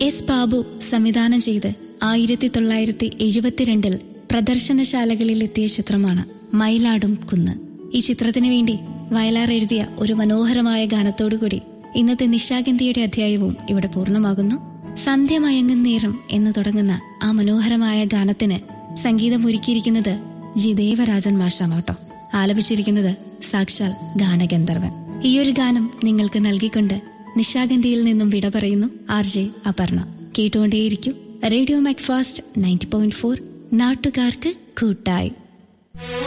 S Babu സംവിധാനം ചെയ്ത് 1972 പ്രദർശനശാലകളിൽ എത്തിയ ചിത്രമാണ് മയിലാടും കുന്ന്. ഈ ചിത്രത്തിനു വേണ്ടി വയലാർ എഴുതിയ ഒരു മനോഹരമായ ഗാനത്തോടുകൂടി ഇന്നത്തെ നിശാഗന്ധിയുടെ അധ്യായവും ഇവിടെ പൂർണ്ണമാകുന്നു. സന്ധ്യ മയങ്ങും നേരം എന്ന് തുടങ്ങുന്ന ആ മനോഹരമായ ഗാനത്തിന് സംഗീതം ഒരുക്കിയിരിക്കുന്നത് ജി ദേവരാജൻ മാഷാണ് കേട്ടോ. ആലപിച്ചിരിക്കുന്നത് സാക്ഷാൽ ഗാനഗന്ധർവൻ. ഈയൊരു ഗാനം നിങ്ങൾക്ക് നൽകിക്കൊണ്ട് നിശാഗന്ധിയിൽ നിന്നും വിട പറയുന്നു RJ അപർണ. കേട്ടുകൊണ്ടേയിരിക്കും റേഡിയോ മാക്ഫാസ്റ്റ് 90.4, നാട്ടുകാർക്ക് കൂട്ടായി.